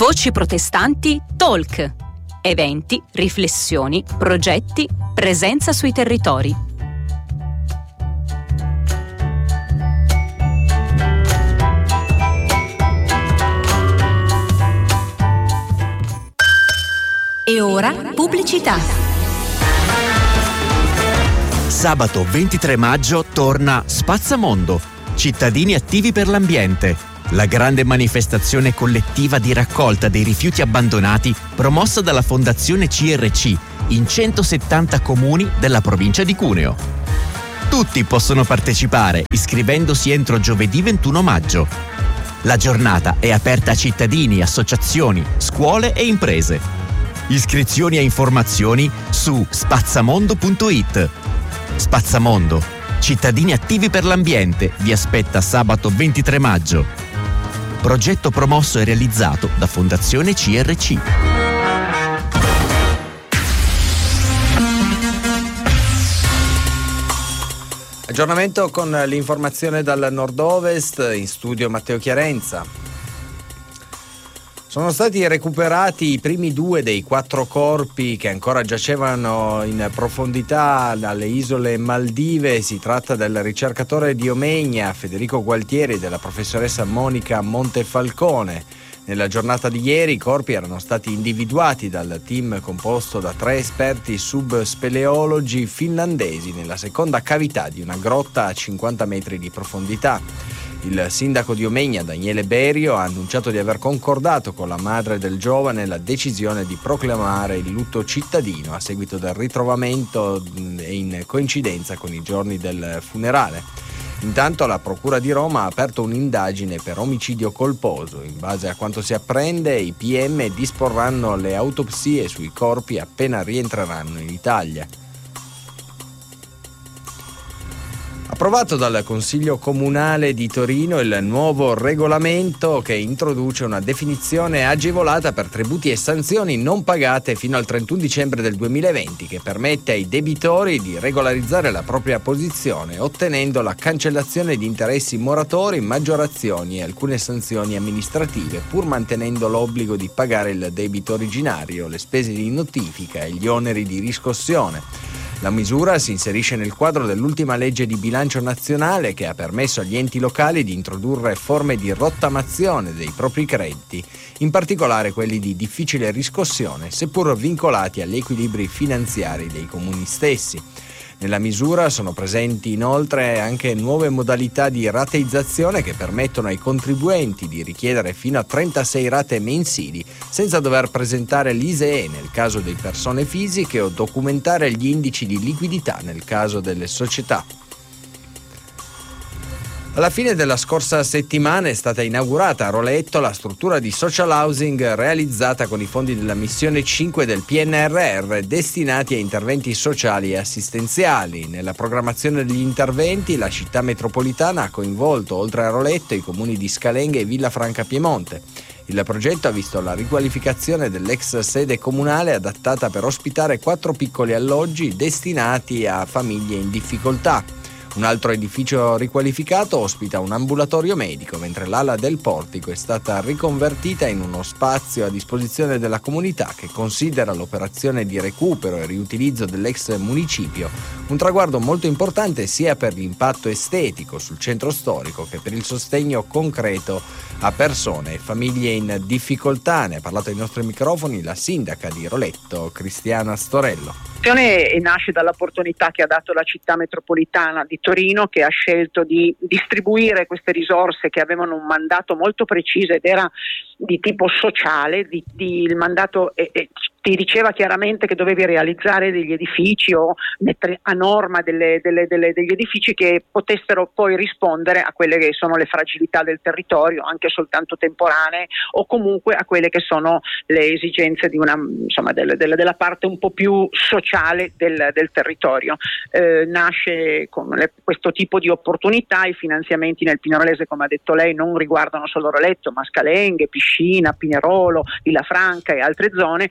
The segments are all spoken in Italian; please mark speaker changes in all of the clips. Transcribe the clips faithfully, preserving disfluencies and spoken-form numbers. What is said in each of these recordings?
Speaker 1: Voci protestanti Talk. Eventi, riflessioni, progetti, presenza sui territori. E ora pubblicità.
Speaker 2: Sabato ventitré maggio torna Spazzamondo, cittadini attivi per l'ambiente. La grande manifestazione collettiva di raccolta dei rifiuti abbandonati promossa dalla Fondazione C R C in centosettanta comuni della provincia di Cuneo. Tutti possono partecipare iscrivendosi entro giovedì ventuno maggio. La giornata è aperta a cittadini, associazioni, scuole e imprese. Iscrizioni e informazioni su spazzamondo punto it. Spazzamondo, cittadini attivi per l'ambiente, vi aspetta sabato ventitré maggio. Progetto promosso e realizzato da Fondazione C R C.
Speaker 3: Aggiornamento con l'informazione dal nord-ovest, in studio Matteo Chiarenza. Sono stati recuperati i primi due dei quattro corpi che ancora giacevano in profondità dalle isole Maldive. Si tratta del ricercatore di Omegna Federico Gualtieri e della professoressa Monica Montefalcone. Nella giornata di ieri i corpi erano stati individuati dal team composto da tre esperti subspeleologi finlandesi nella seconda cavità di una grotta a cinquanta metri di profondità. Il sindaco di Omegna, Daniele Berio, ha annunciato di aver concordato con la madre del giovane la decisione di proclamare il lutto cittadino a seguito del ritrovamento e in coincidenza con i giorni del funerale. Intanto la Procura di Roma ha aperto un'indagine per omicidio colposo. In base a quanto si apprende, i P M disporranno le autopsie sui corpi appena rientreranno in Italia. Approvato dal Consiglio Comunale di Torino il nuovo regolamento che introduce una definizione agevolata per tributi e sanzioni non pagate fino al trentuno dicembre del duemilaventi, che permette ai debitori di regolarizzare la propria posizione ottenendo la cancellazione di interessi moratori, maggiorazioni e alcune sanzioni amministrative, pur mantenendo l'obbligo di pagare il debito originario, le spese di notifica e gli oneri di riscossione. La misura si inserisce nel quadro dell'ultima legge di bilancio nazionale che ha permesso agli enti locali di introdurre forme di rottamazione dei propri crediti, in particolare quelli di difficile riscossione, seppur vincolati agli equilibri finanziari dei comuni stessi. Nella misura sono presenti inoltre anche nuove modalità di rateizzazione che permettono ai contribuenti di richiedere fino a trentasei rate mensili senza dover presentare l'I S E E nel caso di persone fisiche o documentare gli indici di liquidità nel caso delle società. Alla fine della scorsa settimana è stata inaugurata a Roletto la struttura di social housing realizzata con i fondi della missione cinque del P N R R destinati a interventi sociali e assistenziali. Nella programmazione degli interventi la città metropolitana ha coinvolto oltre a Roletto i comuni di Scalenghe e Villafranca Piemonte. Il progetto ha visto la riqualificazione dell'ex sede comunale adattata per ospitare quattro piccoli alloggi destinati a famiglie in difficoltà. Un altro edificio riqualificato ospita un ambulatorio medico, mentre l'ala del portico è stata riconvertita in uno spazio a disposizione della comunità che considera l'operazione di recupero e riutilizzo dell'ex municipio un traguardo molto importante sia per l'impatto estetico sul centro storico che per il sostegno concreto a persone e famiglie in difficoltà. Ne ha parlato ai nostri microfoni la sindaca di Roletto, Cristiana Storello.
Speaker 4: E nasce dall'opportunità che ha dato la città metropolitana di Torino, che ha scelto di distribuire queste risorse che avevano un mandato molto preciso ed era di tipo sociale. Di, di, il mandato è, è, ti diceva chiaramente che dovevi realizzare degli edifici o mettere a norma delle, delle, delle, degli edifici che potessero poi rispondere a quelle che sono le fragilità del territorio, anche soltanto temporanee, o comunque a quelle che sono le esigenze di una, insomma, delle, delle, della parte un po' più sociale del, del territorio. Eh, nasce con le, questo tipo di opportunità. I finanziamenti nel Pinerolese, come ha detto lei, non riguardano solo Roletto, ma Scalenghe, Piscina, Pinerolo, Villafranca e altre zone. Roletto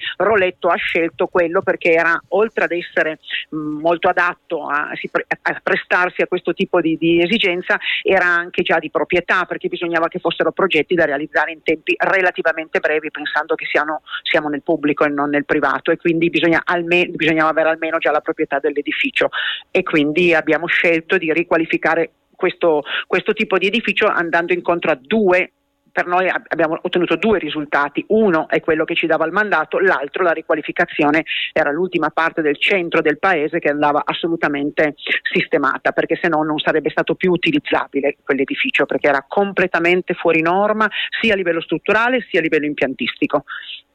Speaker 4: Spoleto ha scelto quello perché era, oltre ad essere mh, molto adatto a, a prestarsi a questo tipo di, di esigenza, era anche già di proprietà, perché bisognava che fossero progetti da realizzare in tempi relativamente brevi, pensando che siano, siamo nel pubblico e non nel privato, e quindi bisogna alme- bisognava avere almeno già la proprietà dell'edificio, e quindi abbiamo scelto di riqualificare questo, questo tipo di edificio andando incontro a due. Per noi abbiamo ottenuto due risultati: uno è quello che ci dava il mandato, l'altro, la riqualificazione, era l'ultima parte del centro del paese che andava assolutamente sistemata, perché se no non sarebbe stato più utilizzabile quell'edificio, perché era completamente fuori norma sia a livello strutturale sia a livello impiantistico.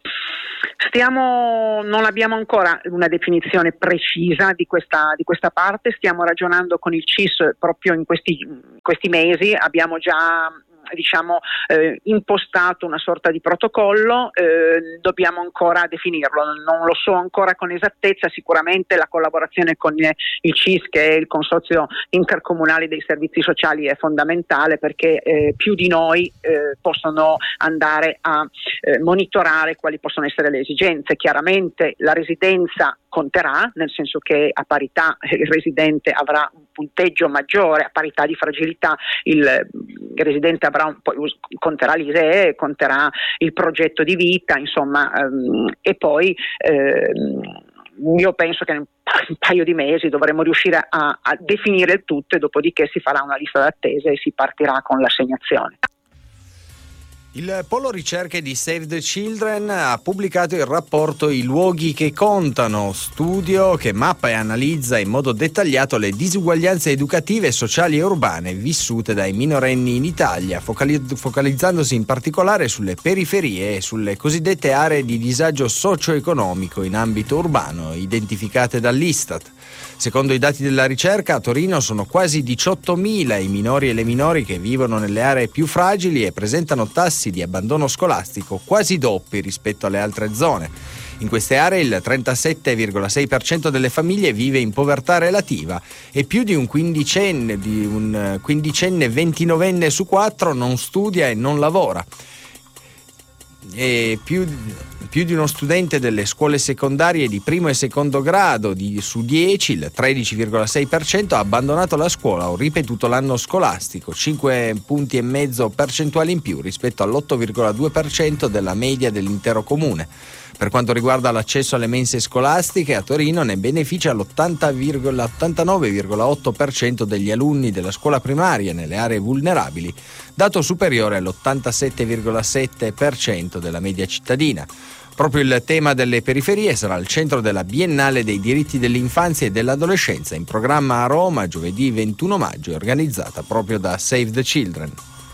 Speaker 4: Stiamo, non abbiamo ancora una definizione precisa di questa, di questa parte, stiamo ragionando con il C I S proprio in questi, questi mesi, abbiamo già diciamo eh, impostato una sorta di protocollo, eh, dobbiamo ancora definirlo, non lo so ancora con esattezza. Sicuramente la collaborazione con il C I S, che è il Consorzio Intercomunale dei Servizi Sociali, è fondamentale, perché eh, più di noi eh, possono andare a eh, monitorare quali possono essere le esigenze. Chiaramente la residenza conterà, nel senso che a parità il residente avrà un punteggio maggiore, a parità di fragilità il, il residente avrà un po', conterà l'I S E E, conterà il progetto di vita, insomma, ehm, e poi ehm, io penso che in un paio di mesi dovremo riuscire a, a definire il tutto, e dopodiché si farà una lista d'attesa e si partirà con l'assegnazione.
Speaker 3: Il Polo Ricerche di Save the Children ha pubblicato il rapporto I luoghi che contano, studio che mappa e analizza in modo dettagliato le disuguaglianze educative, sociali e urbane vissute dai minorenni in Italia, focalizzandosi in particolare sulle periferie e sulle cosiddette aree di disagio socio-economico in ambito urbano, identificate dall'Istat. Secondo i dati della ricerca, a Torino sono quasi diciottomila i minori e le minori che vivono nelle aree più fragili e presentano tassi di abbandono scolastico quasi doppi rispetto alle altre zone. In queste aree il trentasette virgola sei per cento delle famiglie vive in povertà relativa e più di un quindicenne, di un quindicenne ventinovenne su quattro non studia e non lavora. E più, più di uno studente delle scuole secondarie di primo e secondo grado di, su dieci, il tredici virgola sei per cento, ha abbandonato la scuola o ripetuto l'anno scolastico, cinque punti e mezzo percentuali in più rispetto all'otto virgola due per cento della media dell'intero comune. Per quanto riguarda l'accesso alle mense scolastiche, a Torino ne beneficia l'ottantanove virgola otto per cento degli alunni della scuola primaria nelle aree vulnerabili, dato superiore all'ottantasette virgola sette per cento della media cittadina. Proprio il tema delle periferie sarà al centro della Biennale dei diritti dell'infanzia e dell'adolescenza, in programma a Roma giovedì ventuno maggio, organizzata proprio da Save the Children.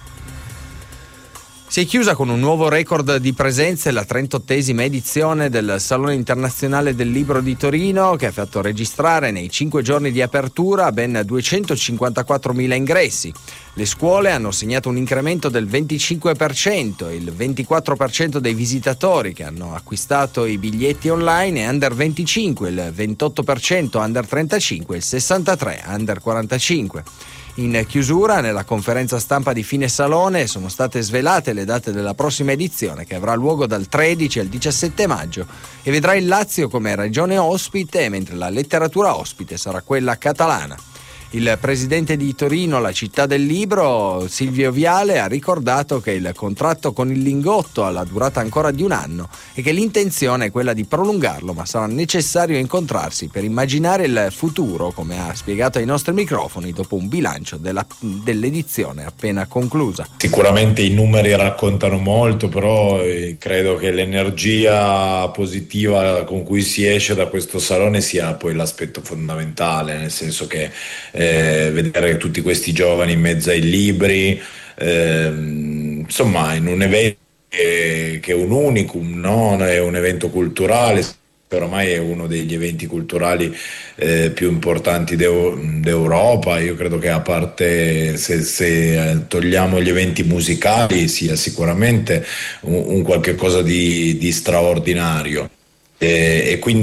Speaker 3: Si è chiusa con un nuovo record di presenze la trentottesima edizione del Salone Internazionale del Libro di Torino, che ha fatto registrare nei cinque giorni di apertura ben duecentocinquantaquattromila ingressi. Le scuole hanno segnato un incremento del venticinque per cento, il ventiquattro per cento dei visitatori che hanno acquistato i biglietti online è under venticinque, il ventotto per cento under trentacinque e il sessantatré per cento under quarantacinque. In chiusura, nella conferenza stampa di fine salone, sono state svelate le date della prossima edizione, che avrà luogo dal tredici al diciassette maggio e vedrà il Lazio come regione ospite, mentre la letteratura ospite sarà quella catalana. Il presidente di Torino, la città del libro, Silvio Viale, ha ricordato che il contratto con il Lingotto ha la durata ancora di un anno e che l'intenzione è quella di prolungarlo, ma sarà necessario incontrarsi per immaginare il futuro, come ha spiegato ai nostri microfoni dopo un bilancio della, dell'edizione appena conclusa.
Speaker 5: Sicuramente i numeri raccontano molto, però credo che l'energia positiva con cui si esce da questo salone sia poi l'aspetto fondamentale, nel senso che Eh, vedere tutti questi giovani in mezzo ai libri, eh, insomma in un evento che, che è un unicum, no? È un evento culturale, ormai è uno degli eventi culturali eh, più importanti d'Eu- d'Europa. Io credo che, a parte se, se togliamo gli eventi musicali, sia sicuramente un, un qualche cosa di, di straordinario, e, e quindi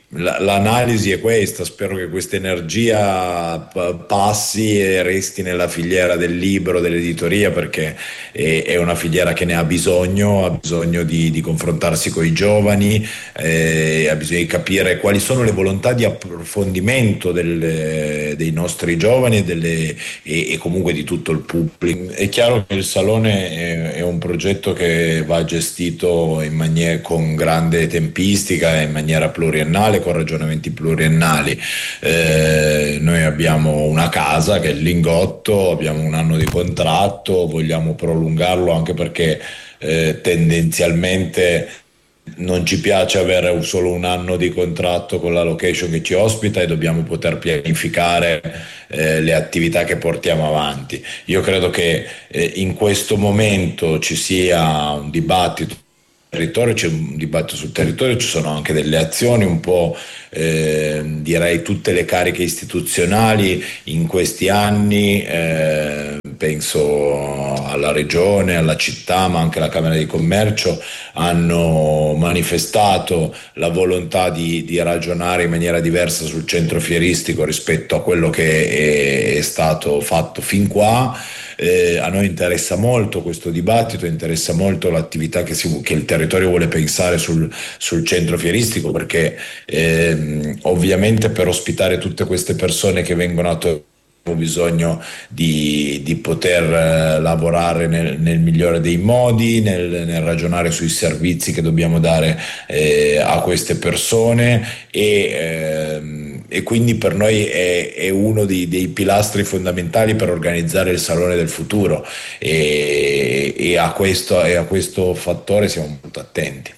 Speaker 5: l'analisi è questa, spero che questa energia passi e resti nella filiera del libro, dell'editoria, perché è, è una filiera che ne ha bisogno, ha bisogno di, di confrontarsi con i giovani, eh, ha bisogno di capire quali sono le volontà di approfondimento delle, dei nostri giovani e, delle, e, e comunque di tutto il pubblico. È chiaro che il Salone è, è un progetto che va gestito in maniera, con grande tempistica e in maniera pluriennale, con ragionamenti pluriennali. Eh, noi abbiamo una casa che è il Lingotto, abbiamo un anno di contratto, vogliamo prolungarlo anche perché eh, tendenzialmente non ci piace avere solo un anno di contratto con la location che ci ospita e dobbiamo poter pianificare eh, le attività che portiamo avanti. Io credo che eh, in questo momento ci sia un dibattito territorio, c'è un dibattito sul territorio, ci sono anche delle azioni, un po' eh, direi tutte le cariche istituzionali in questi anni, eh, penso alla regione, alla città, ma anche alla Camera di Commercio, hanno manifestato la volontà di, di ragionare in maniera diversa sul centro fieristico rispetto a quello che è, è stato fatto fin qua. Eh, a noi interessa molto questo dibattito, interessa molto l'attività che, si, che il territorio vuole pensare sul, sul centro fieristico, perché ehm, ovviamente per ospitare tutte queste persone che vengono a Torino abbiamo bisogno di, di poter eh, lavorare nel, nel migliore dei modi, nel, nel ragionare sui servizi che dobbiamo dare eh, a queste persone e ehm, e quindi per noi è, è uno dei, dei pilastri fondamentali per organizzare il Salone del Futuro e, e, a questo, e a questo fattore siamo molto attenti.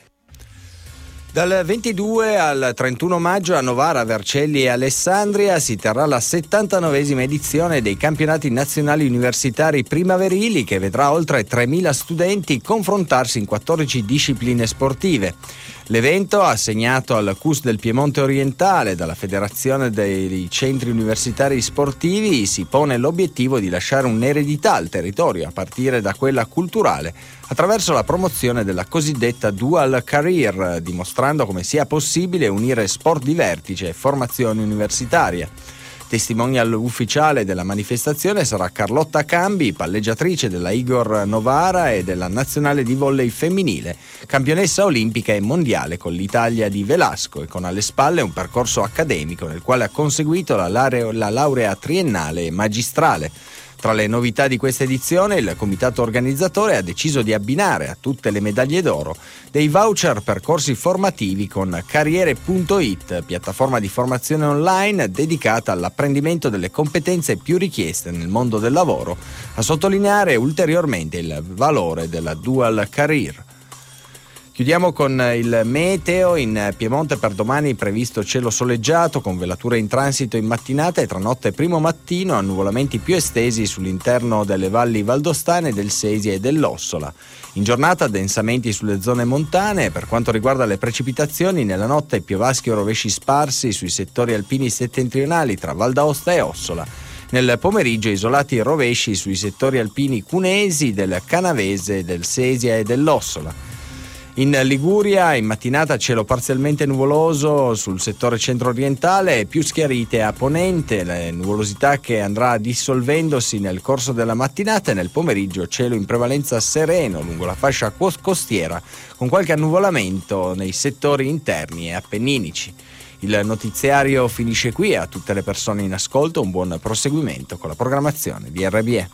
Speaker 3: Dal ventidue al trentuno maggio a Novara, Vercelli e Alessandria si terrà la settantanovesima edizione dei campionati nazionali universitari primaverili, che vedrà oltre tremila studenti confrontarsi in quattordici discipline sportive. L'evento, assegnato al C U S del Piemonte Orientale dalla Federazione dei Centri Universitari Sportivi, si pone l'obiettivo di lasciare un'eredità al territorio a partire da quella culturale, attraverso la promozione della cosiddetta dual career, dimostrando come sia possibile unire sport di vertice e formazione universitaria. Testimonial ufficiale della manifestazione sarà Carlotta Cambi, palleggiatrice della Igor Novara e della nazionale di volley femminile, campionessa olimpica e mondiale con l'Italia di Velasco e con alle spalle un percorso accademico nel quale ha conseguito la laurea, la laurea triennale e magistrale. Tra le novità di questa edizione, il comitato organizzatore ha deciso di abbinare a tutte le medaglie d'oro dei voucher per corsi formativi con Carriere punto it, piattaforma di formazione online dedicata all'apprendimento delle competenze più richieste nel mondo del lavoro, a sottolineare ulteriormente il valore della dual career. Chiudiamo con il meteo. In Piemonte per domani previsto cielo soleggiato con velature in transito in mattinata e tra notte e primo mattino annuvolamenti più estesi sull'interno delle valli valdostane del Sesia e dell'Ossola. In giornata densamenti sulle zone montane. Per quanto riguarda le precipitazioni, nella notte piovaschi o rovesci sparsi sui settori alpini settentrionali tra Val d'Aosta e Ossola. Nel pomeriggio isolati rovesci sui settori alpini cunesi, del Canavese, del Sesia e dell'Ossola. In Liguria in mattinata cielo parzialmente nuvoloso sul settore centro-orientale e più schiarite a ponente, le nuvolosità che andrà dissolvendosi nel corso della mattinata, e nel pomeriggio cielo in prevalenza sereno lungo la fascia costiera con qualche annuvolamento nei settori interni e appenninici. Il notiziario finisce qui. A tutte le persone in ascolto un buon proseguimento con la programmazione di R B E.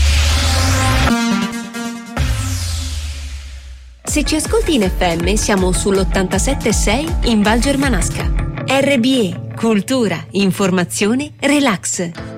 Speaker 6: Se ci ascolti in F M siamo sull'ottantasette virgola sei in Val Germanasca. R B E, cultura, informazione, relax.